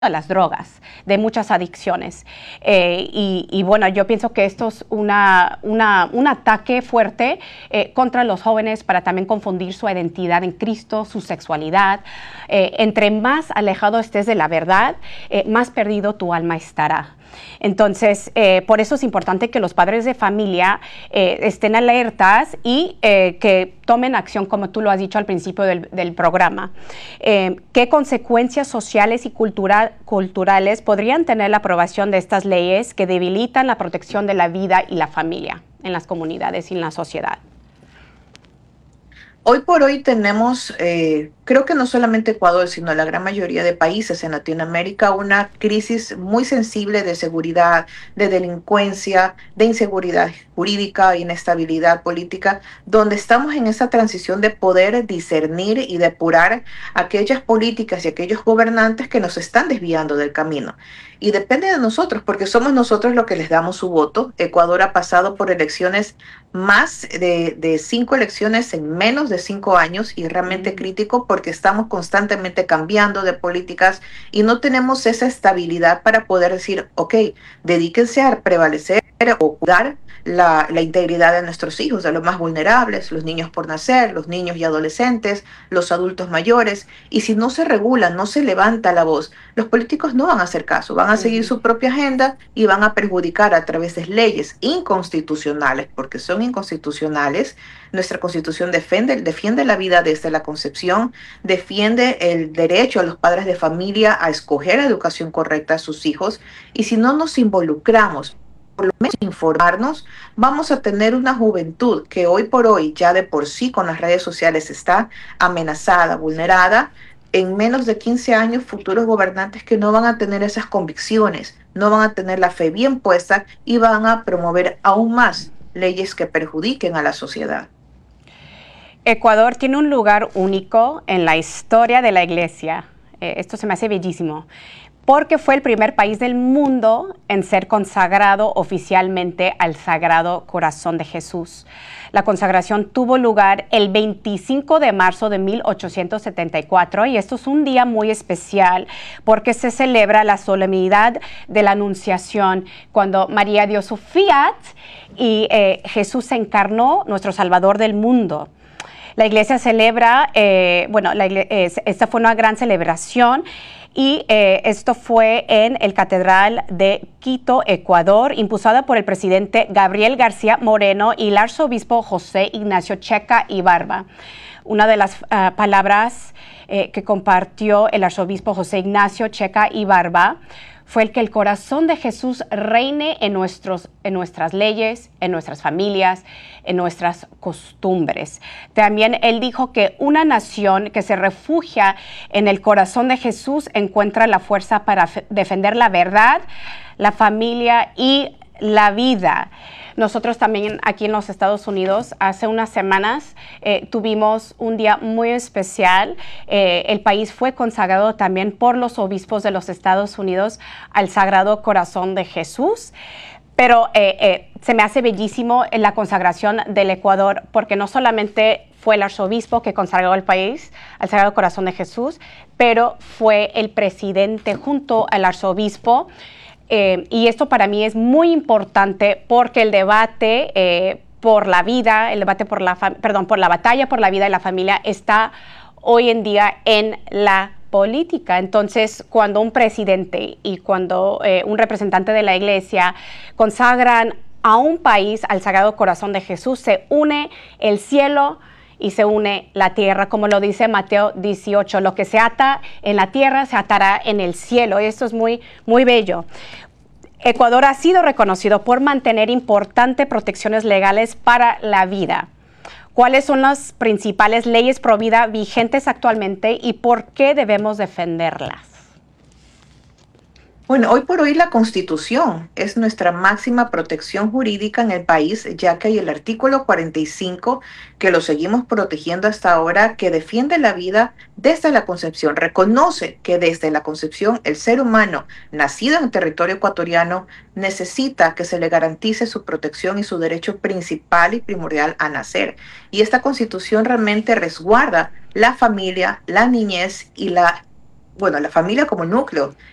a las drogas, de muchas adicciones. Y bueno, yo pienso que esto es un ataque fuerte contra los jóvenes para también confundir su identidad en Cristo, su sexualidad. Entre más alejado estés de la verdad, más perdido tu alma estará. Entonces, por eso es importante que los padres de familia estén alertas y que tomen acción, como tú lo has dicho al principio del programa. ¿Qué consecuencias sociales y culturales podrían tener la aprobación de estas leyes que debilitan la protección de la vida y la familia en las comunidades y en la sociedad? Hoy por hoy tenemos, creo que no solamente Ecuador, sino la gran mayoría de países en Latinoamérica, una crisis muy sensible de seguridad, de delincuencia, de inseguridad jurídica, inestabilidad política, donde estamos en esa transición de poder discernir y depurar aquellas políticas y aquellos gobernantes que nos están desviando del camino. Y depende de nosotros, porque somos nosotros los que les damos su voto. Ecuador ha pasado por elecciones, más de 5 elecciones en menos de 5 años, y es realmente crítico porque estamos constantemente cambiando de políticas y no tenemos esa estabilidad para poder decir, ok, dedíquense a prevalecer o cuidar la integridad de nuestros hijos, de los más vulnerables, los niños por nacer, los niños y adolescentes, los adultos mayores. Y si no se regula, no se levanta la voz, los políticos no van a hacer caso, van a seguir su propia agenda y van a perjudicar a través de leyes inconstitucionales, porque son inconstitucionales. Nuestra Constitución defiende la vida desde la concepción, defiende el derecho a los padres de familia a escoger la educación correcta a sus hijos, y si no nos involucramos, por lo menos informarnos, vamos a tener una juventud que hoy por hoy ya de por sí con las redes sociales está amenazada, vulnerada. En menos de 15 años, futuros gobernantes que no van a tener esas convicciones, no van a tener la fe bien puesta y van a promover aún más leyes que perjudiquen a la sociedad. Ecuador tiene un lugar único en la historia de la Iglesia. Esto se me hace bellísimo, porque fue el primer país del mundo en ser consagrado oficialmente al Sagrado Corazón de Jesús. La consagración tuvo lugar el 25 de marzo de 1874 y esto es un día muy especial porque se celebra la solemnidad de la Anunciación, cuando María dio su fiat y Jesús se encarnó, nuestro Salvador del mundo. La iglesia celebra, esta fue una gran celebración. Y esto fue en el Catedral de Quito, Ecuador, impulsada por el presidente Gabriel García Moreno y el arzobispo José Ignacio Checa y Barba. Una de las palabras que compartió el arzobispo José Ignacio Checa y Barba fue el que el corazón de Jesús reine en nuestras leyes, en nuestras familias, en nuestras costumbres. También él dijo que una nación que se refugia en el corazón de Jesús encuentra la fuerza para defender la verdad, la familia y la vida. Nosotros también aquí en los Estados Unidos, hace unas semanas, tuvimos un día muy especial. El país fue consagrado también por los obispos de los Estados Unidos al Sagrado Corazón de Jesús. Pero se me hace bellísimo la consagración del Ecuador, porque no solamente fue el arzobispo que consagró el país al Sagrado Corazón de Jesús, pero fue el presidente junto al arzobispo. Y esto para mí es muy importante porque el debate por la vida, por la batalla por la vida y la familia está hoy en día en la política. Entonces, cuando un presidente y cuando un representante de la iglesia consagran a un país al Sagrado Corazón de Jesús, se une el cielo y se une la tierra, como lo dice Mateo 18, lo que se ata en la tierra se atará en el cielo. Y esto es muy, muy bello. Ecuador ha sido reconocido por mantener importantes protecciones legales para la vida. ¿Cuáles son las principales leyes pro vida vigentes actualmente y por qué debemos defenderlas? Bueno, hoy por hoy la Constitución es nuestra máxima protección jurídica en el país, ya que hay el artículo 45, que lo seguimos protegiendo hasta ahora, que defiende la vida desde la concepción. Reconoce que desde la concepción el ser humano nacido en el territorio ecuatoriano necesita que se le garantice su protección y su derecho principal y primordial a nacer. Y esta Constitución realmente resguarda la familia, la niñez y la familia como núcleo